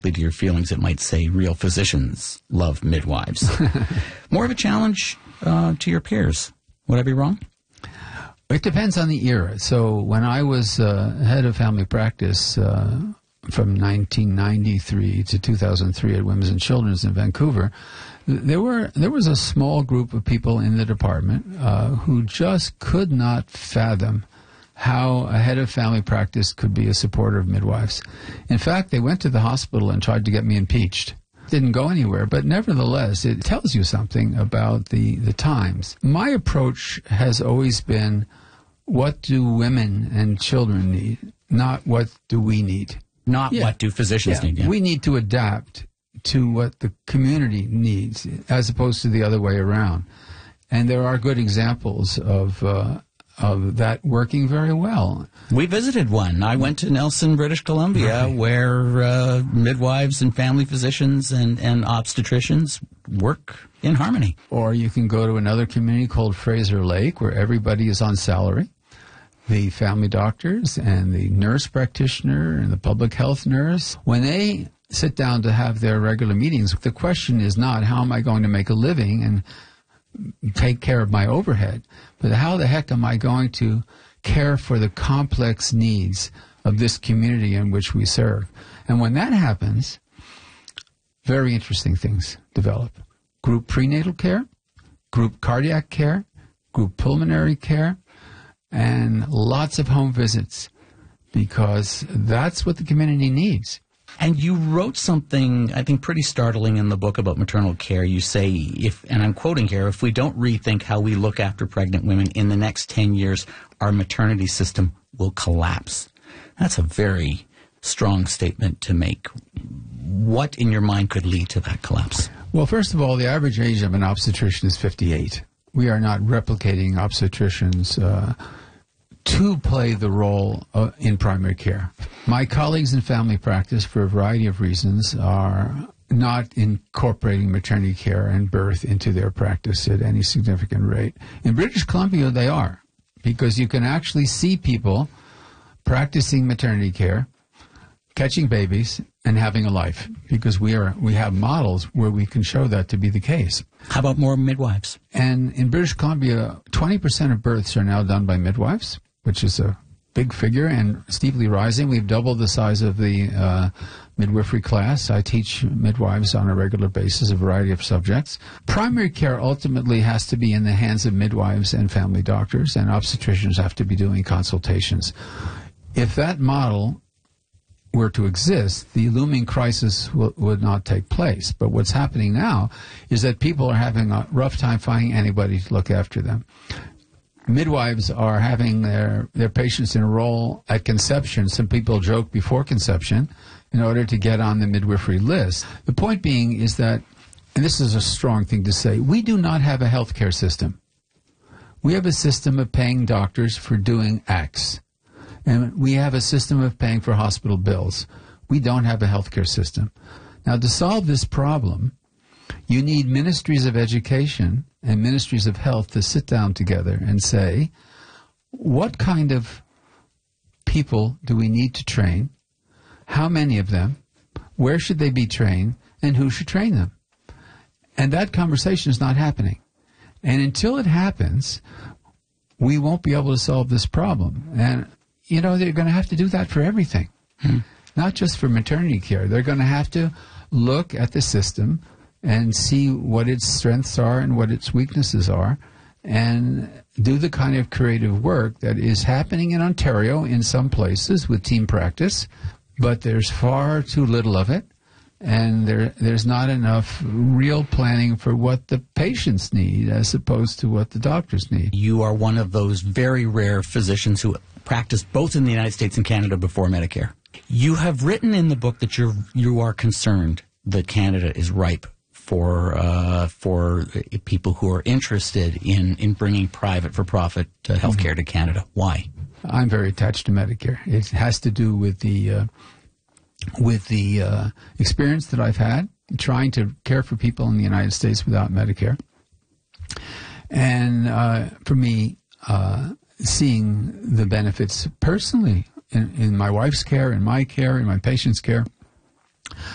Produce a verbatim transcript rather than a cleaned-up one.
to your feelings, it might say real physicians love midwives. More of a challenge uh, to your peers. Would I be wrong? It depends on the era. So when I was uh, head of family practice uh, from nineteen ninety-three to two thousand three at Women's and Children's in Vancouver, there were there was a small group of people in the department uh, who just could not fathom how a head of family practice could be a supporter of midwives. In fact, they went to the hospital and tried to get me impeached. Didn't go anywhere, but nevertheless, it tells you something about the, the times. My approach has always been, what do women and children need, not what do we need. Not Yeah. what do physicians Yeah. need. Yeah. We need to adapt to what the community needs, as opposed to the other way around. And there are good examples of uh, of that working very well. We visited one. I went to Nelson, British Columbia, Right. where uh, midwives and family physicians and, and obstetricians work in harmony. Or you can go to another community called Fraser Lake, where everybody is on salary. The family doctors and the nurse practitioner and the public health nurse, when they sit down to have their regular meetings, the question is not, how am I going to make a living and take care of my overhead, but how the heck am I going to care for the complex needs of this community in which we serve? And when that happens, very interesting things develop. Group prenatal care, group cardiac care, group pulmonary care, and lots of home visits, because that's what the community needs. And you wrote something, I think, pretty startling in the book about maternal care. You say, if, and I'm quoting here, if we don't rethink how we look after pregnant women in the next ten years, our maternity system will collapse. That's a very strong statement to make. What in your mind could lead to that collapse? Well, first of all, the average age of an obstetrician is fifty-eight. We are not replicating obstetricians uh, to play the role uh, in primary care. My colleagues in family practice, for a variety of reasons, are not incorporating maternity care and birth into their practice at any significant rate. In British Columbia, they are, because you can actually see people practicing maternity care, catching babies, and having a life, because we are we have models where we can show that to be the case. How about more midwives? And in British Columbia, twenty percent of births are now done by midwives, which is a big figure and steeply rising. We've doubled the size of the uh, midwifery class. I teach midwives on a regular basis, a variety of subjects. Primary care ultimately has to be in the hands of midwives and family doctors, and obstetricians have to be doing consultations. If that model were to exist, the looming crisis w- would not take place. But what's happening now is that people are having a rough time finding anybody to look after them. Midwives are having their, their patients enroll at conception. Some people joke before conception in order to get on the midwifery list. The point being is that, and this is a strong thing to say, we do not have a healthcare system. We have a system of paying doctors for doing X. And we have a system of paying for hospital bills. We don't have a healthcare system. Now, to solve this problem, you need ministries of education and ministries of health to sit down together and say, what kind of people do we need to train? How many of them? Where should they be trained? And who should train them? And that conversation is not happening. And until it happens, we won't be able to solve this problem. And you know, they're going to have to do that for everything, hmm. not just for maternity care. They're going to have to look at the system and see what its strengths are and what its weaknesses are, and do the kind of creative work that is happening in Ontario in some places with team practice, but there's far too little of it, and there there's not enough real planning for what the patients need as opposed to what the doctors need. You are one of those very rare physicians who practiced both in the United States and Canada before Medicare. You have written in the book that you're, you are concerned that Canada is ripe for uh, for people who are interested in, in bringing private for-profit uh, health care mm-hmm. to Canada. Why? I'm very attached to Medicare. It has to do with the uh, with the uh, experience that I've had trying to care for people in the United States without Medicare. And uh, for me, uh, seeing the benefits personally in, in my wife's care, in my care, in my patient's care,